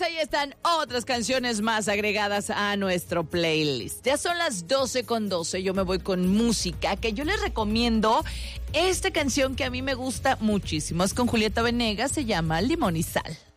ahí están otras canciones más agregadas a nuestro playlist. Ya son las 12:12. Yo me voy con música que yo les recomiendo. Esta canción que a mí me gusta muchísimo es con Julieta Venegas, se llama Limón y Sal.